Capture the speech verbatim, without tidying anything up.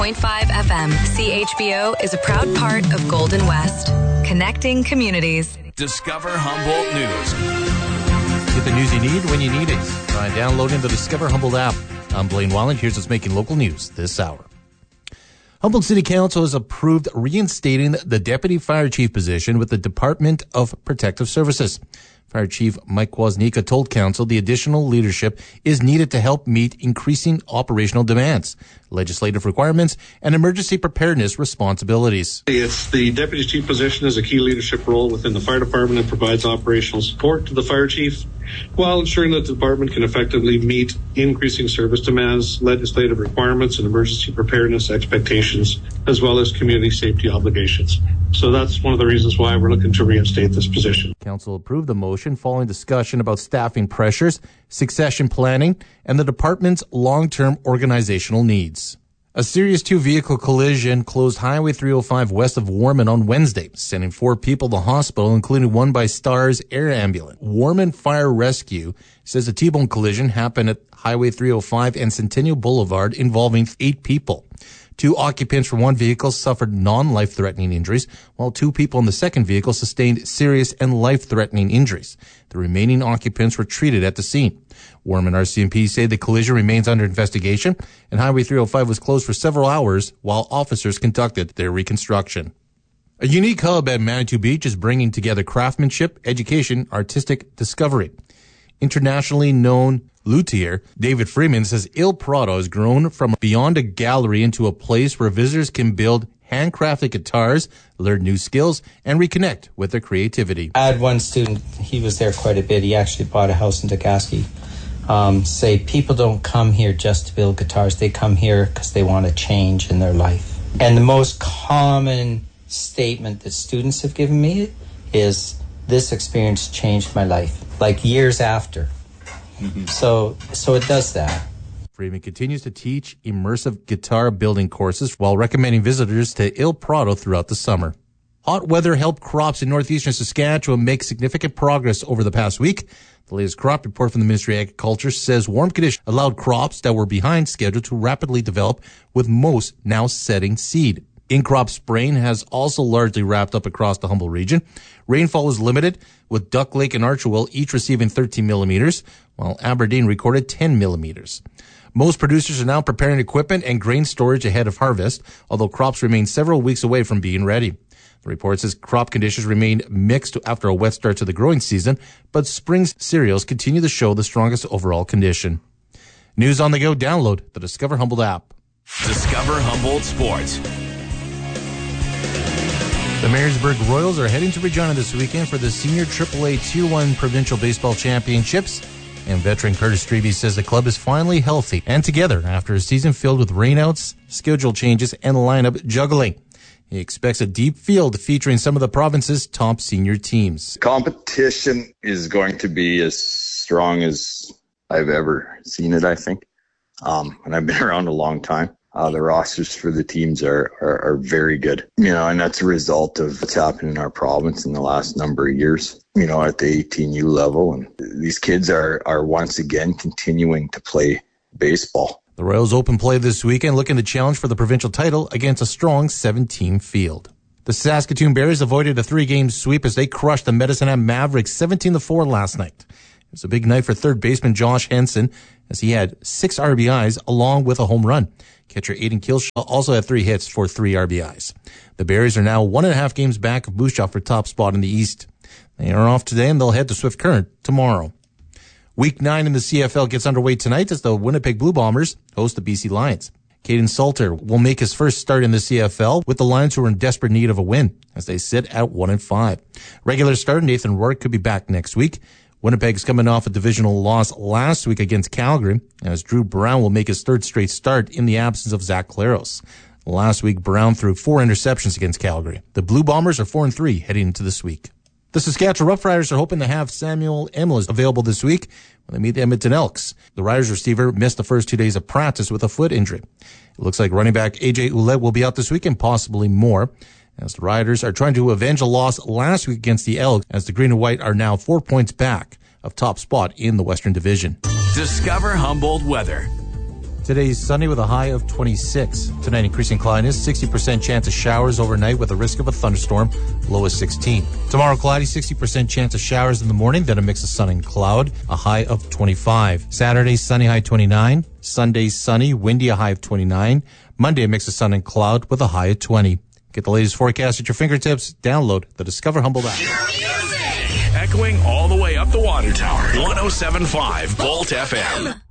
point five F M. C H B O is a proud part of Golden West, connecting communities. Discover Humboldt News. Get the news you need when you need it by downloading the Discover Humboldt app. I'm Blaine Wallen. Here's what's making local news this hour. Humboldt City Council has approved reinstating the Deputy Fire Chief position with the Department of Protective Services. Fire Chief Mike Woznica told Council the additional leadership is needed to help meet increasing operational demands, legislative requirements, and emergency preparedness responsibilities. It's the Deputy Chief position is a key leadership role within the fire department and provides operational support to the Fire Chief while ensuring that the department can effectively meet increasing service demands, legislative requirements, and emergency preparedness expectations, as well as community safety obligations. So that's one of the reasons why we're looking to reinstate this position. Council approved the motion following discussion about staffing pressures, succession planning, and the department's long-term organizational needs. A serious two-vehicle collision closed Highway three oh five west of Warman on Wednesday, sending four people to the hospital, including one by Stars Air Ambulance. Warman Fire Rescue says a T-bone collision happened at Highway three oh five and Centennial Boulevard involving eight people. Two occupants from one vehicle suffered non-life-threatening injuries, while two people in the second vehicle sustained serious and life-threatening injuries. The remaining occupants were treated at the scene. Warman R C M P say the collision remains under investigation, and Highway three oh five was closed for several hours while officers conducted their reconstruction. A unique hub at Manitou Beach is bringing together craftsmanship, education, artistic discovery. Internationally known luthier David Freeman says Il Prado has grown from beyond a gallery into a place where visitors can build handcrafted guitars, learn new skills, and reconnect with their creativity. I had one student, he was there quite a bit. He actually bought a house in Degasky. Um, say people don't come here just to build guitars. They come here because they want a change in their life. And the most common statement that students have given me is, this experience changed my life, like years after. Mm-hmm. So, so it does that. Freeman continues to teach immersive guitar building courses while recommending visitors to Il Prado throughout the summer. Hot weather helped crops in northeastern Saskatchewan make significant progress over the past week. The latest crop report from the Ministry of Agriculture says warm conditions allowed crops that were behind schedule to rapidly develop, with most now setting seed. In-crop spraying has also largely wrapped up across the Humboldt region. Rainfall was limited, with Duck Lake and Archewell each receiving thirteen millimeters, while Aberdeen recorded ten millimeters. Most producers are now preparing equipment and grain storage ahead of harvest, although crops remain several weeks away from being ready. The report says crop conditions remain mixed after a wet start to the growing season, but spring cereals continue to show the strongest overall condition. News on the go. Download the Discover Humboldt app. Discover Humboldt Sports. The Marysburg Royals are heading to Regina this weekend for the Senior triple A Tier one Provincial Baseball Championships. And veteran Curtis Strebe says the club is finally healthy and together after a season filled with rainouts, schedule changes, and lineup juggling. He expects a deep field featuring some of the province's top senior teams. Competition is going to be as strong as I've ever seen it, I think. Um, and I've been around a long time. Uh, the rosters for the teams are, are, are very good, you know, and that's a result of what's happened in our province in the last number of years, you know, at the eighteen U level. And these kids are, are once again continuing to play baseball. The Royals open play this weekend, looking to challenge for the provincial title against a strong seven-team field. The Saskatoon Bears avoided a three-game sweep as they crushed the Medicine Hat Mavericks seventeen to four last night. It was a big night for third baseman Josh Henson, as he had six R B Is along with a home run. Catcher Aiden Kilshaw also had three hits for three R B Is. The Bears are now one and a half games back of Moose Jaw for top spot in the East. They are off today, and they'll head to Swift Current tomorrow. Week nine in the C F L gets underway tonight as the Winnipeg Blue Bombers host the B C Lions. Caden Salter will make his first start in the C F L with the Lions, who are in desperate need of a win as they sit at one and five. Regular starter Nathan Rourke could be back next week. Winnipeg's coming off a divisional loss last week against Calgary, as Drew Brown will make his third straight start in the absence of Zach Claros. Last week, Brown threw four interceptions against Calgary. The Blue Bombers are four and three heading into this week. The Saskatchewan Roughriders are hoping to have Samuel Emlis available this week when they meet the Edmonton Elks. The Riders receiver missed the first two days of practice with a foot injury. It looks like running back A J Ouellette will be out this week and possibly more, as the Riders are trying to avenge a loss last week against the Elks, as the Green and White are now four points back of top spot in the Western Division. Discover Humboldt weather. Today's sunny with a high of twenty-six. Tonight, increasing cloudiness, sixty percent chance of showers overnight with a risk of a thunderstorm, low of sixteen. Tomorrow, cloudy, sixty percent chance of showers in the morning, then a mix of sun and cloud, a high of twenty-five. Saturday, sunny, high twenty-nine. Sunday, sunny, windy, a high of twenty-nine. Monday, a mix of sun and cloud with a high of twenty. Get the latest forecast at your fingertips. Download the Discover Humboldt app. Echoing all the way up the water tower. one oh seven point five Volt F M.